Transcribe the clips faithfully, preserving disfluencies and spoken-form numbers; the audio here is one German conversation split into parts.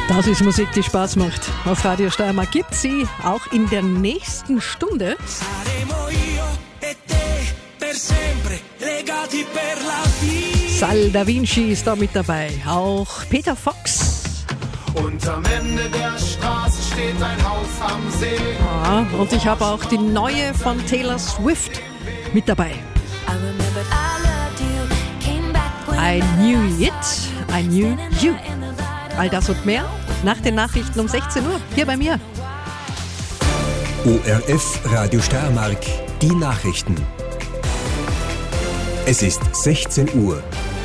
Das ist Musik, die Spaß macht. Auf Radio Steiermark gibt sie auch in der nächsten Stunde. Sal Da Vinci ist da mit dabei. Auch Peter Fox. Und am Ende der Straße steht ein Haus am See. Ja, und ich habe auch die neue von Taylor Swift mit dabei. I knew it, I knew you. All das und mehr nach den Nachrichten um sechzehn Uhr hier bei mir. O R F Radio Steiermark, die Nachrichten. Es ist sechzehn Uhr.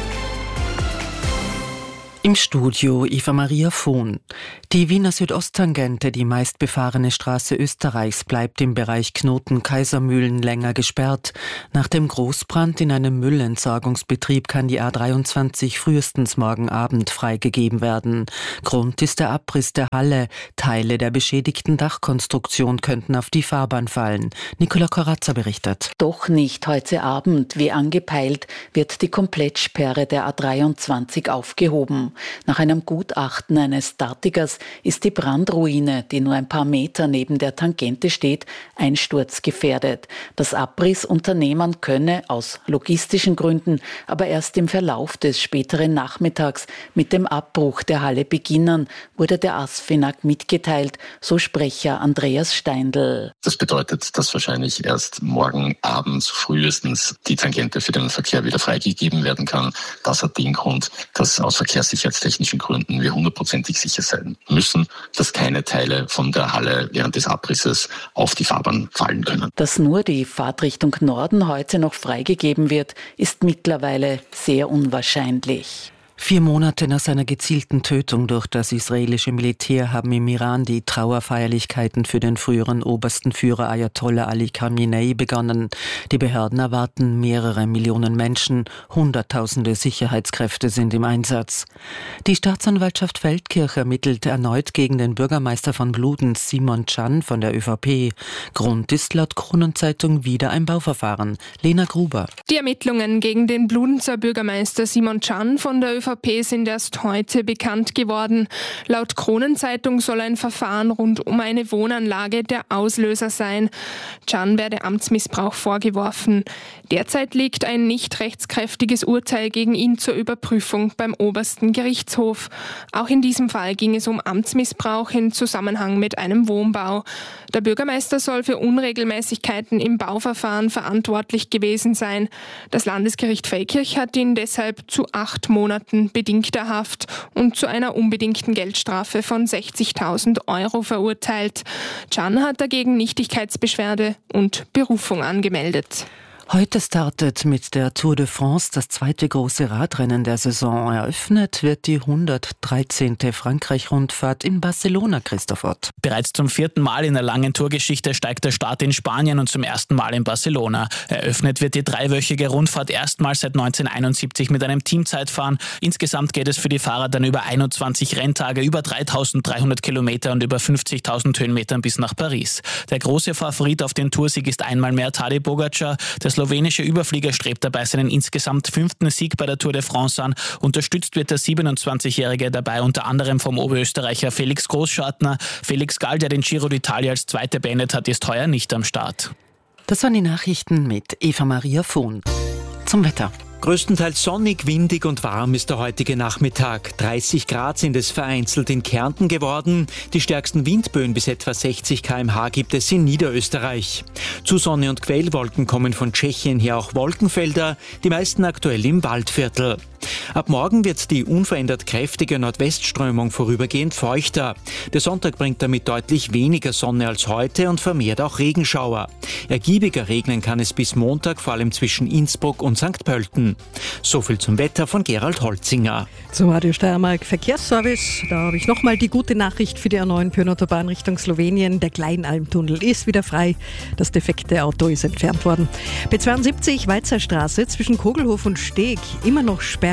Im Studio Eva Maria Vohn. Die Wiener Südosttangente, die meistbefahrene Straße Österreichs, bleibt im Bereich Knoten-Kaisermühlen länger gesperrt. Nach dem Großbrand in einem Müllentsorgungsbetrieb kann die A dreiundzwanzig frühestens morgen Abend freigegeben werden. Grund ist der Abriss der Halle. Teile der beschädigten Dachkonstruktion könnten auf die Fahrbahn fallen. Nicola Corazza berichtet. Doch nicht heute Abend. Wie angepeilt wird die Komplettsperre der A dreiundzwanzig aufgehoben. Nach einem Gutachten eines Statikers ist die Brandruine, die nur ein paar Meter neben der Tangente steht, einsturzgefährdet. Das Abrissunternehmen könne aus logistischen Gründen aber erst im Verlauf des späteren Nachmittags mit dem Abbruch der Halle beginnen, wurde der ASFINAG mitgeteilt, so Sprecher Andreas Steindl. Das bedeutet, dass wahrscheinlich erst morgen Abend frühestens die Tangente für den Verkehr wieder freigegeben werden kann. Das hat den Grund, dass aus verkehrssicherheitstechnischen Gründen wir hundertprozentig sicher sein müssen, dass keine Teile von der Halle während des Abrisses auf die Fahrbahn fallen können. Dass nur die Fahrtrichtung Norden heute noch freigegeben wird, ist mittlerweile sehr unwahrscheinlich. Vier Monate nach seiner gezielten Tötung durch das israelische Militär haben im Iran die Trauerfeierlichkeiten für den früheren obersten Führer Ayatollah Ali Khamenei begonnen. Die Behörden erwarten mehrere Millionen Menschen, Hunderttausende Sicherheitskräfte sind im Einsatz. Die Staatsanwaltschaft Feldkirch ermittelt erneut gegen den Bürgermeister von Bludenz, Simon Can von der ÖVP. Grund ist laut Kronenzeitung wieder ein Bauverfahren. Lena Gruber. Die Ermittlungen gegen den Bludenzer Bürgermeister Simon Can von der ÖVP sind erst heute bekannt geworden. Laut Kronenzeitung soll ein Verfahren rund um eine Wohnanlage der Auslöser sein. Can werde Amtsmissbrauch vorgeworfen. Derzeit liegt ein nicht rechtskräftiges Urteil gegen ihn zur Überprüfung beim obersten Gerichtshof. Auch in diesem Fall ging es um Amtsmissbrauch in Zusammenhang mit einem Wohnbau. Der Bürgermeister soll für Unregelmäßigkeiten im Bauverfahren verantwortlich gewesen sein. Das Landesgericht Feldkirch hat ihn deshalb zu acht Monaten bedingter Haft und zu einer unbedingten Geldstrafe von sechzigtausend Euro verurteilt. Can hat dagegen Nichtigkeitsbeschwerde und Berufung angemeldet. Heute startet mit der Tour de France das zweite große Radrennen der Saison. Eröffnet wird die hundertdreizehnte Frankreich-Rundfahrt in Barcelona, Christoph Ott. Bereits zum vierten Mal in der langen Tourgeschichte steigt der Start in Spanien und zum ersten Mal in Barcelona. Eröffnet wird die dreiwöchige Rundfahrt erstmals seit neunzehnhunderteinundsiebzig mit einem Teamzeitfahren. Insgesamt geht es für die Fahrer dann über einundzwanzig Renntage, über dreitausenddreihundert Kilometer und über fünfzigtausend Höhenmetern bis nach Paris. Der große Favorit auf den Toursieg ist einmal mehr Tadej Pogačar. Der slowenische Überflieger strebt dabei seinen insgesamt fünften Sieg bei der Tour de France an. Unterstützt wird der siebenundzwanzigjährige dabei unter anderem vom Oberösterreicher Felix Großschartner. Felix Gall, der den Giro d'Italia als Zweiter beendet hat, ist heuer nicht am Start. Das waren die Nachrichten mit Eva Maria Vohn. Zum Wetter. Größtenteils sonnig, windig und warm ist der heutige Nachmittag. dreißig Grad sind es vereinzelt in Kärnten geworden. Die stärksten Windböen bis etwa sechzig Kilometer pro Stunde gibt es in Niederösterreich. Zu Sonne und Quellwolken kommen von Tschechien her auch Wolkenfelder, die meisten aktuell im Waldviertel. Ab morgen wird die unverändert kräftige Nordwestströmung vorübergehend feuchter. Der Sonntag bringt damit deutlich weniger Sonne als heute und vermehrt auch Regenschauer. Ergiebiger regnen kann es bis Montag, vor allem zwischen Innsbruck und Sankt Pölten. So viel zum Wetter von Gerald Holzinger. Zum Radio Steiermark Verkehrsservice. Da habe ich nochmal die gute Nachricht für die A neun Pyrnoterbahn Richtung Slowenien. Der Kleinalmtunnel ist wieder frei. Das defekte Auto ist entfernt worden. B zweiundsiebzig Weizerstraße zwischen Kogelhof und Steg immer noch sperrig.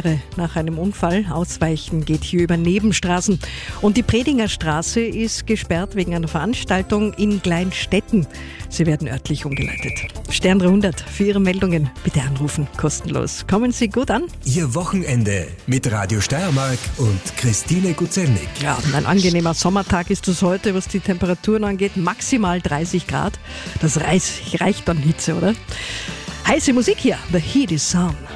Sperre nach einem Unfall. Ausweichen geht hier über Nebenstraßen. Und die Predinger Straße ist gesperrt wegen einer Veranstaltung in Kleinstetten. Sie werden örtlich umgeleitet. Stern dreihundert für Ihre Meldungen bitte anrufen, kostenlos. Kommen Sie gut an. Ihr Wochenende mit Radio Steiermark und Christine Guzelnik. Ja, ein angenehmer Sommertag ist es heute, was die Temperaturen angeht. Maximal dreißig Grad. Das reicht an Hitze, oder? Heiße Musik hier. The Heat is on.